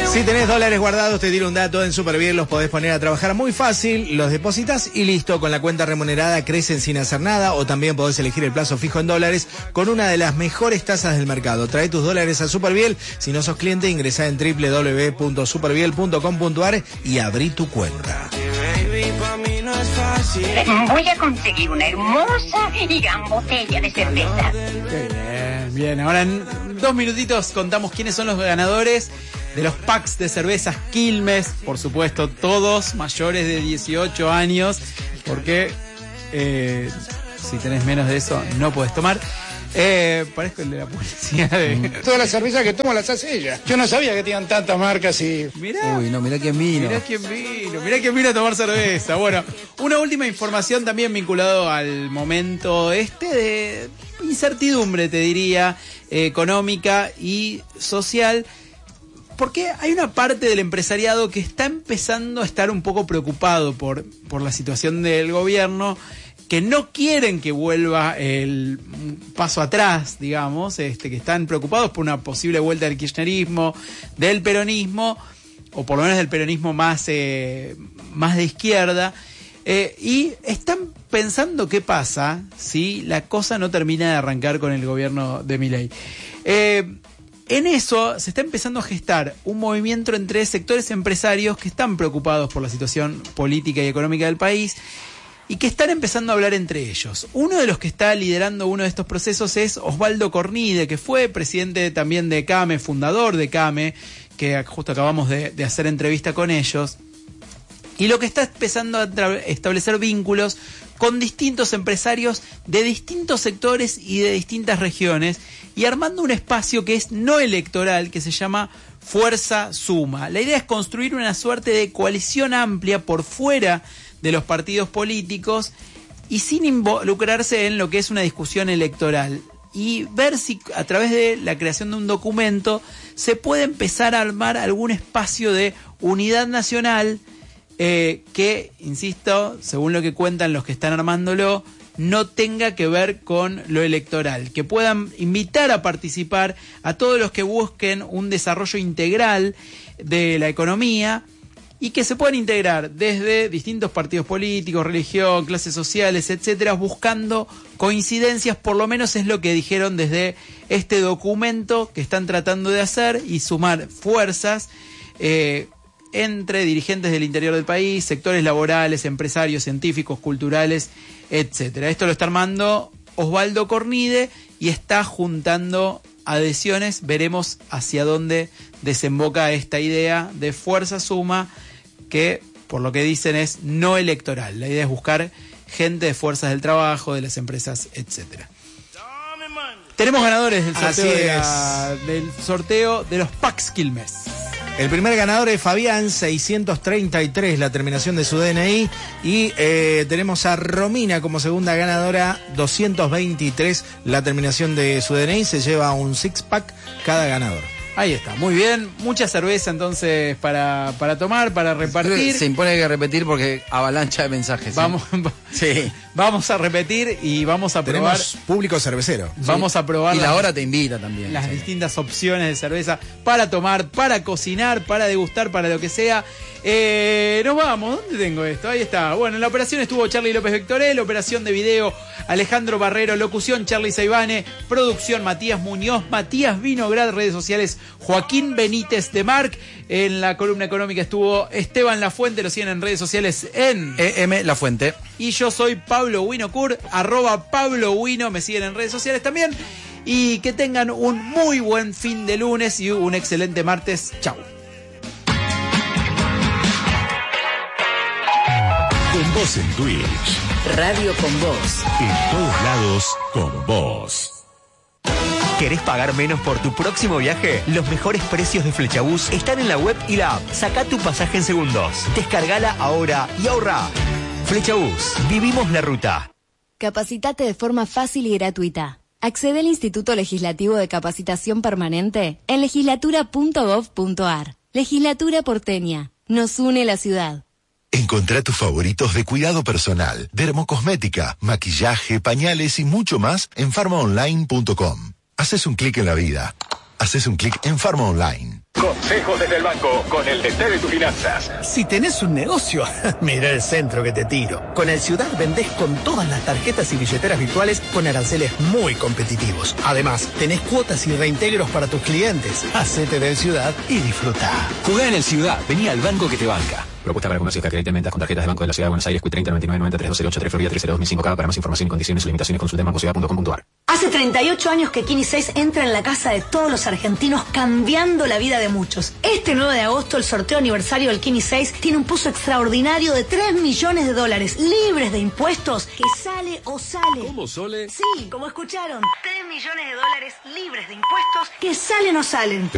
Si tenés dólares guardados, te tiro un dato, en Superbiel los podés poner a trabajar muy fácil, los depositas y listo, con la cuenta remunerada crecen sin hacer nada, o también podés elegir el plazo fijo en dólares con una de las mejores tasas del mercado. Trae tus dólares a Superbiel, si no sos cliente ingresá en www.superbiel.com.ar y abrí tu cuenta. Voy a conseguir una hermosa y gran botella de cerveza. Bien, ahora en 2 minutitos contamos quiénes son los ganadores de los packs de cervezas Quilmes, por supuesto, todos mayores de 18 años, porque si tenés menos de eso no podés tomar. Parezco el de la publicidad de... Todas las cervezas que tomo las hace ella. Yo no sabía que tenían tantas marcas y... Mirá. Uy, no, mirá quién vino. Mirá quién vino a tomar cerveza. Bueno, una última información también vinculado al momento de incertidumbre, te diría, económica y social. Porque hay una parte del empresariado que está empezando a estar un poco preocupado por la situación del gobierno, que no quieren que vuelva el paso atrás, digamos, que están preocupados por una posible vuelta del kirchnerismo, del peronismo, o por lo menos del peronismo más de izquierda, y están pensando qué pasa si la cosa no termina de arrancar con el gobierno de Milei. En eso se está empezando a gestar un movimiento entre sectores empresarios que están preocupados por la situación política y económica del país y que están empezando a hablar entre ellos. Uno de los que está liderando uno de estos procesos es Osvaldo Cornide, que fue presidente también de CAME, fundador de CAME, que justo acabamos de hacer entrevista con ellos. Y lo que está empezando a establecer vínculos con distintos empresarios de distintos sectores y de distintas regiones, y armando un espacio que es no electoral, que se llama Fuerza Suma. La idea es construir una suerte de coalición amplia por fuera de los partidos políticos y sin involucrarse en lo que es una discusión electoral, y ver si a través de la creación de un documento se puede empezar a armar algún espacio de unidad nacional que, insisto, según lo que cuentan los que están armándolo, no tenga que ver con lo electoral, que puedan invitar a participar a todos los que busquen un desarrollo integral de la economía y que se puedan integrar desde distintos partidos políticos, religión, clases sociales, etcétera, buscando coincidencias. Por lo menos es lo que dijeron desde este documento que están tratando de hacer, y sumar fuerzas entre dirigentes del interior del país, sectores laborales, empresarios, científicos, culturales, etcétera. Esto lo está armando Osvaldo Cornide y está juntando adhesiones. Veremos hacia dónde desemboca esta idea de Fuerza Suma, que por lo que dicen es no electoral. La idea es buscar gente de fuerzas del trabajo, de las empresas, etcétera. Tenemos ganadores del sorteo de los packs Quilmes. El primer ganador es Fabián, 633, la terminación de su DNI. Y tenemos a Romina como segunda ganadora, 223, la terminación de su DNI. Se lleva un 6-pack cada ganador. Ahí está, muy bien. Mucha cerveza entonces para tomar, para repartir. Se impone que repetir porque avalancha de mensajes. Vamos a repetir y vamos a probar. Tenemos público cervecero. Vamos a probar. Y la hora te invita también. Las distintas opciones de cerveza para tomar, para cocinar, para degustar, para lo que sea. Nos vamos. ¿Dónde tengo esto? Ahí está. Bueno, en la operación estuvo Charly López Vectorel, operación de video Alejandro Barrero, locución Charly Saibane, producción Matías Muñoz, Matías Vinograd, redes sociales Joaquín Benítez de Marc. En la columna económica estuvo Esteban Lafuente, lo siguen en redes sociales en EM Lafuente. Y yo soy Pablo Winocur, @PabloWino, me siguen en redes sociales también. Y que tengan un muy buen fin de lunes y un excelente martes. Chau. Con vos en Twitch. Radio con vos. En todos lados, con vos. ¿Querés pagar menos por tu próximo viaje? Los mejores precios de Flechabús están en la web y la app. Sacá tu pasaje en segundos. Descargala ahora y ahorra. Flechabús. Vivimos la ruta. Capacitate de forma fácil y gratuita. Accede al Instituto Legislativo de Capacitación Permanente en legislatura.gov.ar. Legislatura porteña. Nos une la ciudad. Encontrá tus favoritos de cuidado personal, dermocosmética, maquillaje, pañales y mucho más en farmaonline.com. Haces un clic en la vida. haces un clic en Farma Online. Consejos desde el banco con el DT de tus finanzas. Si tenés un negocio, mira el centro que te tiro. Con el Ciudad vendés con todas las tarjetas y billeteras virtuales con aranceles muy competitivos. Además, tenés cuotas y reintegros para tus clientes. Hacete del Ciudad y disfruta. Jugá en el Ciudad, vení al banco que te banca. Propuesta para comercios que acrediten ventas con tarjetas de Banco de la Ciudad de Buenos Aires, Q 30 99 90 3208 Florida 302.005K. Para más información y condiciones y limitaciones consulte en bancociudad.com.ar. Hace 38 años que Kini 6 entra en la casa de todos los argentinos, cambiando la vida de muchos. Este 9 de agosto, el sorteo aniversario del Kini 6 tiene un pozo extraordinario de $3 millones, libres de impuestos, que sale o sale. ¿Cómo, Sole? Sí, como escucharon, $3 millones libres de impuestos, que salen o salen.